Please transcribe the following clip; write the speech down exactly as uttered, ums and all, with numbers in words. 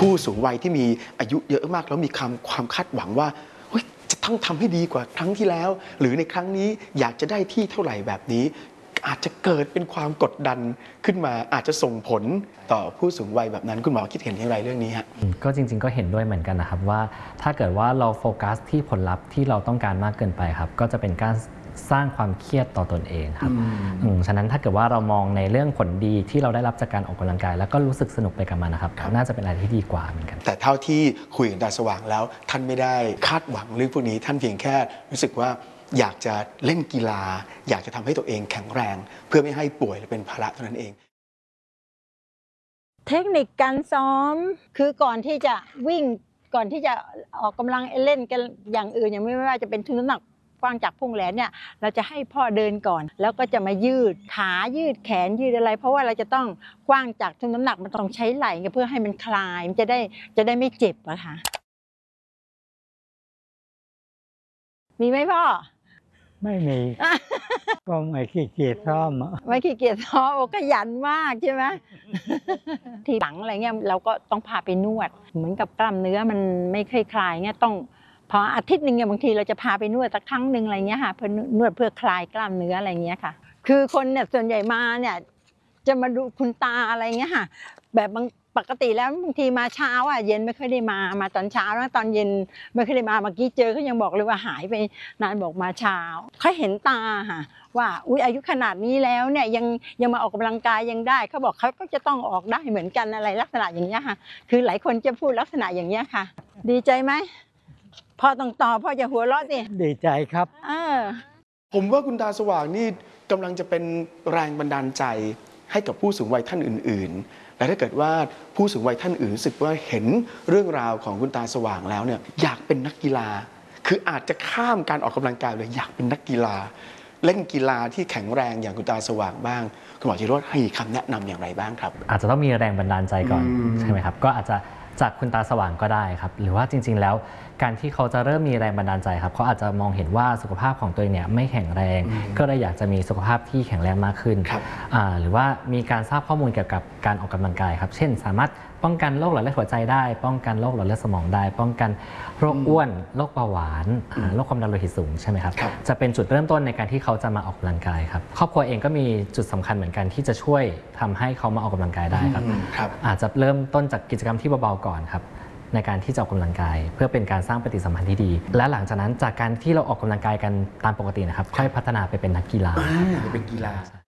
ผู้สูงวัยที่มีอายุเยอะมากแล้วมีความความคาดหวังว่าจะต้องทำให้ดีกว่าครั้งที่แล้วหรือในครั้งนี้อยากจะได้ที่เท่าไหร่แบบนี้อาจจะเกิดเป็นความกดดันขึ้นมาอาจจะส่งผลต่อผู้สูงวัยแบบนั้นคุณหมอคิดเห็นอย่างไรเรื่องนี้ฮะก็จริงๆก็เห็นด้วยเหมือนกันนะครับว่าถ้าเกิดว่าเราโฟกัสที่ผลลัพธ์ที่เราต้องการมากเกินไปครับก็จะเป็นการสร้างความเครียดต่อตนเองครับฉะนั้นถ้าเกิดว่าเรามองในเรื่องผลดีที่เราได้รับจากการออกกำลังกายแล้วก็รู้สึกสนุกไปกับมันนะครับน่าจะเป็นอะไรที่ดีกว่าเหมือนกันแต่เท่าที่คุยกับดาวสว่างแล้วท่านไม่ได้คาดหวังเรื่องพวกนี้ท่านเพียงแค่รู้สึกว่าอยากจะเล่นกีฬาอยากจะทำให้ตัวเองแข็งแรงเพื่อไม่ให้ป่วยและเป็นภาระเท่านั้นเองเทคนิคการซ้อมคือก่อนที่จะวิ่งก่อนที่จะออกกำลังเล่นกันอย่างอื่นอย่างไม่ว่าจะเป็นทุนน้ำหนักกว้างจากพุ่งแหลนเนี่ยเราจะให้พ่อเดินก่อนแล้วก็จะมายืดขายืดแขนยืดอะไรเพราะว่าเราจะต้องกว้างจากทุนน้ำหนักมันต้องใช้ไหล่เพื่อให้มันคลายมันจะได้จะได้ไม่เจ็บอะค่ะมีไหมพ่อไม่มีก็ไม่ขี้เกียจซ้อมไม่ขี้เกียจซ้อมก็ยันมากใช่ไหมทีหลังอะไรเงี้ยเราก็ต้องพาไปนวดเหมือนกับกล้ามเนื้อมันไม่เคยคลายเงี้ยต้องพออาทิตย์หนึ่งเนี่ยบางทีเราจะพาไปนวดสักครั้งหนึ่งอะไรเงี้ยค่ะเพื่อนวดเพื่อคลายกล้ามเนื้ออะไรเงี้ยค่ะคือคนเนี่ยส่วนใหญ่มาเนี่ยจะมาดูคุณตาอะไรเงี้ยค่ะแบบบางปกติแล้วบางทีมาเช้าอ่ะเย็นไม่ค่อยได้มามาตอนเช้าแล้วตอนเย็นไม่ค่อยได้มาเมื่อกี้เจอเขายังบอกเลยว่าหายไปนานบอกมาเช้าเขาเห็นตาค่ะว่าอุ้ยอายุขนาดนี้แล้วเนี่ยยังยังมาออกกำลังกายยังได้เขาบอกเขาก็จะต้องออกได้เหมือนกันอะไรลักษณะอย่างเงี้ยค่ะคือหลายคนจะพูดลักษณะอย่างเงี้ยค่ะดีใจไหมพ่อต้องตอบพ่อจะหัวเราะสิดีใจครับเออผมว่าคุณตาสว่างนี่กำลังจะเป็นแรงบันดาลใจให้กับผู้สูงวัยท่านอื่นๆและถ้าเกิดว่าผู้สูงวัยท่านอื่นรู้สึกว่าเห็นเรื่องราวของคุณตาสว่างแล้วเนี่ยอยากเป็นนักกีฬาคืออาจจะข้ามการออกกำลังกายเลยอยากเป็นนักกีฬาเล่นกีฬาที่แข็งแรงอย่างคุณตาสว่างบ้างคุณหมอจิโรจน์ให้คำแนะนำอย่างไรบ้างครับอาจจะต้องมีแรงบันดาลใจก่อนใช่ไหมครับก็อาจจะจากคุณตาสว่างก็ได้ครับหรือว่าจริงๆแล้วการที่เขาจะเริ่มมีแรงบันดาลใจครับเขาอาจจะมองเห็นว่าสุขภาพของตัวเองเนี่ยไม่แข็งแรงก็เลยอยากจะมีสุขภาพที่แข็งแรงมากขึ้นหรือว่ามีการทราบข้อมูลเกี่ยวกับการออกกำลังกายครับเช่นสามารถป้องกันโรคหลอดเลือดหัวใจได้ป้องกันโรคหลอดเลือดสมองได้ป้องกันโรคอ้วนโรคเบาหวานโรคความดันโลหิตสูงใช่ไหมครับจะเป็นจุดเริ่มต้นในการที่เขาจะมาออกกำลังกายครับครอบครัวเองก็มีจุดสำคัญเหมือนกันที่จะช่วยทำให้เขามาออกกำลังกายได้ครับอาจจะเริ่มต้นจากกิจกรรมที่เบาๆก่อนครับในการที่จะออกกำลังกายเพื่อเป็นการสร้างปฏิสัมพันธ์ที่ดีและหลังจากนั้นจากการที่เราออกกำลังกายกันตามปกตินะครับค่อยพัฒนาไปเป็นนักกีฬาเป็นกีฬา